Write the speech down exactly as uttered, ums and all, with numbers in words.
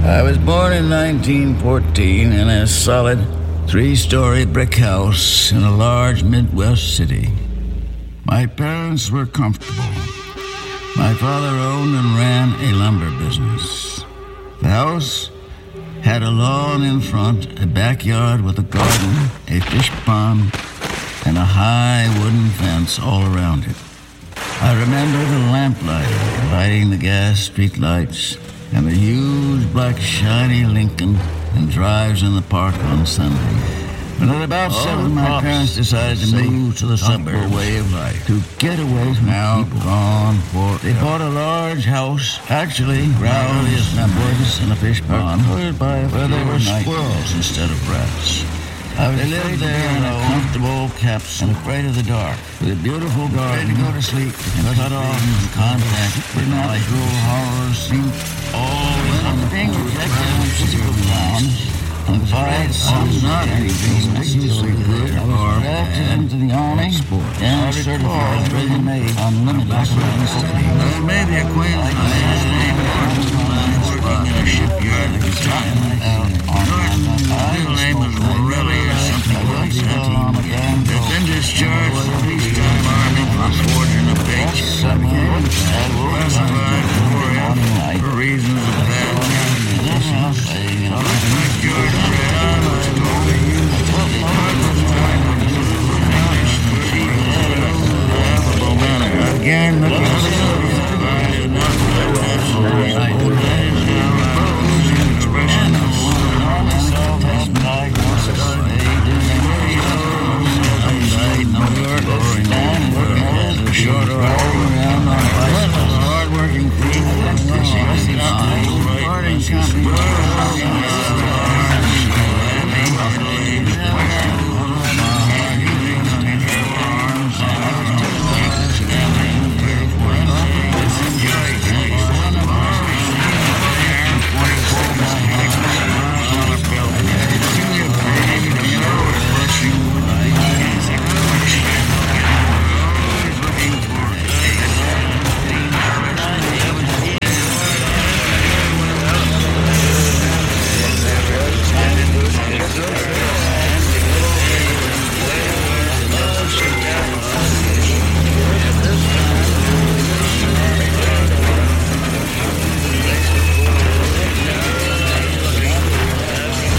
I was born in nineteen fourteen in a solid three-story brick house in a large Midwest city. My parents were comfortable. My father owned and ran a lumber business. The house had a lawn in front, a backyard with a garden, a fish pond, and a high wooden fence all around it. I remember the lamplighter lighting the gas street lights and the huge black shiny Lincoln and drives in the park on Sunday. But at about All seven, my parents decided to move to the suburb way of life, to get away from now people. Gone for they bought a large house, actually grounds and woods and a fish pond, by where there were squirrels instead of rats. They lived there in a comfortable capsule, afraid of the dark, with a beautiful garden, ready to go to sleep, and cut off from contact with natural horrors seemed always on the being rejected on physical grounds. And besides, I'm not anything usually good or bad into the army, and certified, ready made, unlimited. I made the acquaintance